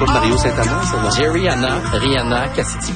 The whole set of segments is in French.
pas Mario Saint-Amand, ça, non? Jerry, Anna, Rihanna, Cassidy.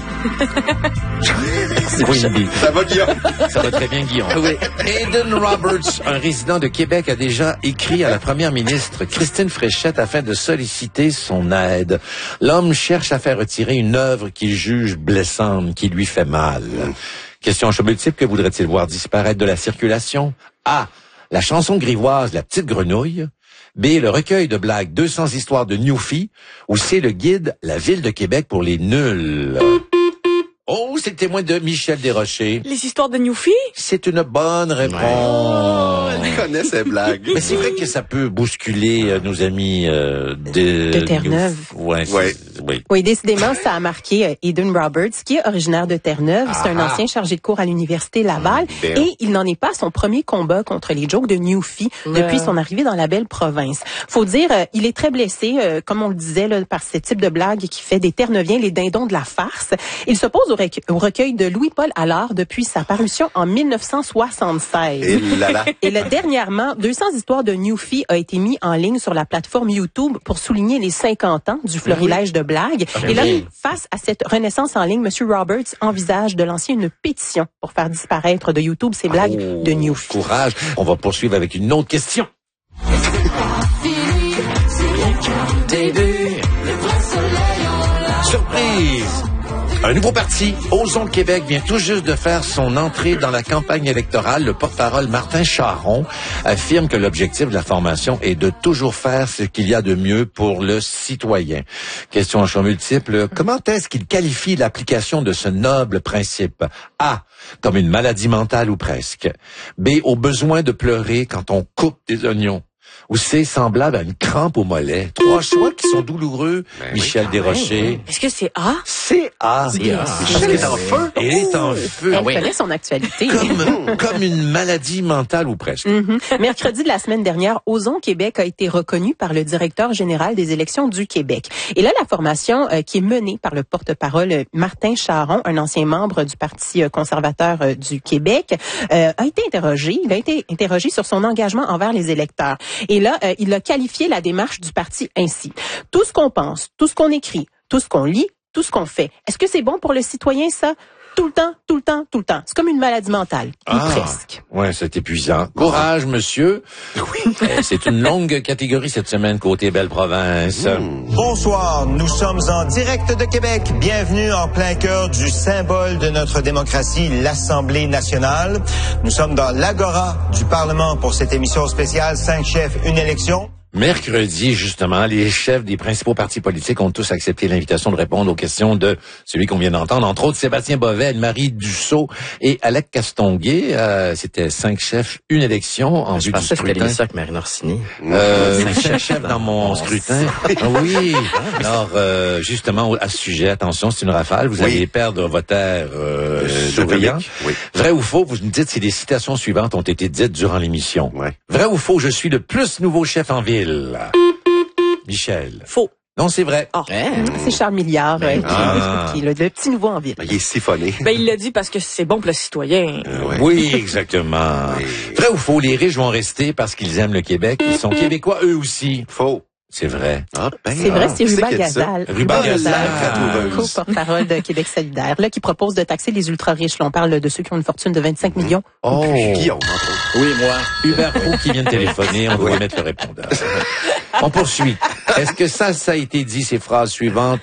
Ça va, Guillaume? Ça va très bien, Guillaume. Oui. Aidan Roberts, un résident de Québec, a déjà écrit à la première ministre Christine Fréchette afin de solliciter son aide. L'homme cherche à faire retirer une œuvre qu'il juge blessante, qui lui fait mal. Question multiple, que voudrait-il voir disparaître de la circulation? A. La chanson grivoise La Petite Grenouille. B. Le recueil de blagues 200 histoires de Newfie. Ou C. Le guide La Ville de Québec pour les nuls. Oh, c'est le témoin de Michel Desrochers. Les histoires de Newfie? C'est une bonne réponse. Oh, elle connaît ces blagues. Mais c'est vrai que ça peut bousculer nos amis de Terre-Neuve. Ouais. Oui. Oui, décidément, ça a marqué Aidan Roberts, qui est originaire de Terre-Neuve. C'est un ancien chargé de cours à l'Université Laval. Et il n'en est pas à son premier combat contre les jokes de Newfie depuis son arrivée dans la belle province. Faut dire, il est très blessé, comme on le disait, là, par ce type de blague qui fait des Terre-Neuviens les dindons de la farce. Il s'oppose au recueil de Louis-Paul Allard depuis sa parution en 1976. Et là, dernièrement, 200 histoires de Newfie a été mis en ligne sur la plateforme YouTube pour souligner les 50 ans du florilège de blagues. Et là, face à cette renaissance en ligne, M. Roberts envisage de lancer une pétition pour faire disparaître de YouTube ces blagues de Newfie. Courage. On va poursuivre avec une autre question. Surprise! Un nouveau parti, Osons Québec, vient tout juste de faire son entrée dans la campagne électorale. Le porte-parole Martin Charron affirme que l'objectif de la formation est de toujours faire ce qu'il y a de mieux pour le citoyen. Question en choix multiple. Comment est-ce qu'il qualifie l'application de ce noble principe? A. Comme une maladie mentale ou presque. B. Au besoin de pleurer quand on coupe des oignons. Ou c'est semblable à une crampe au mollet. Trois choix qui sont douloureux. Michel Desrochers. Est-ce que c'est A? C'est A. Michel est en feu. Elle est en feu. Elle connaît son actualité. Comme une maladie mentale ou presque. Mercredi de la semaine dernière, Osons Québec a été reconnu par le directeur général des élections du Québec. Et là, la formation qui est menée par le porte-parole Martin Charron, un ancien membre du Parti conservateur du Québec, a été interrogé. Il a été interrogé sur son engagement envers les électeurs. Et là, il a qualifié la démarche du parti ainsi. Tout ce qu'on pense, tout ce qu'on écrit, tout ce qu'on lit, tout ce qu'on fait. Est-ce que c'est bon pour le citoyen, ça? Tout le temps, tout le temps, tout le temps. C'est comme une maladie mentale. Ou presque. Ouais, c'est épuisant. Courage, monsieur. Oui. C'est une longue catégorie cette semaine côté Belle Province. Bonsoir, nous sommes en direct de Québec. Bienvenue en plein cœur du symbole de notre démocratie, l'Assemblée nationale. Nous sommes dans l'agora du Parlement pour cette émission spéciale 5 chefs, une élection. Mercredi, justement, les chefs des principaux partis politiques ont tous accepté l'invitation de répondre aux questions de celui qu'on vient d'entendre, entre autres Sébastien Bovet, Marie Dussault et Alec Castonguay. C'était 5 chefs, une élection en vue du scrutin. Je pensais ça avec Marine Orsini. 5 chefs dans mon scrutin. Oui. Alors, justement, à ce sujet, attention, c'est une rafale. Vous allez perdre votre air surveillant. Vrai ou faux, vous me dites si les citations suivantes ont été dites durant l'émission. Vrai ou faux, je suis le plus nouveau chef en ville. Michel. Faux. Non, c'est vrai. C'est Charles Milliard, qui est le petit nouveau en ville. Il est siphonné. Il l'a dit parce que c'est bon pour le citoyen. Oui, exactement. Vrai ou faux, les riches vont rester parce qu'ils aiment le Québec. Ils sont québécois eux aussi. Faux. C'est vrai. C'est vrai, c'est Ruben Gazal. Ruben Gazal, co-porte-parole de Québec solidaire, là, qui propose de taxer les ultra-riches. Là, on parle de ceux qui ont une fortune de 25 millions. Guillaume. Oui, moi. Hubert Roux qui vient de téléphoner, on va remettre le répondeur. On poursuit. Est-ce que ça a été dit, ces phrases suivantes?